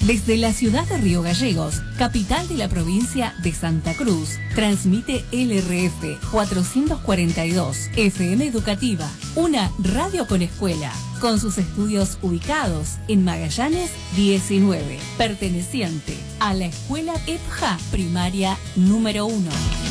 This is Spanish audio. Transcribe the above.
Desde la ciudad de Río Gallegos, capital de la provincia de Santa Cruz, transmite LRF 442, FM Educativa, una radio con escuela, con sus estudios ubicados en Magallanes 19, perteneciente a la escuela EPJA Primaria número 1.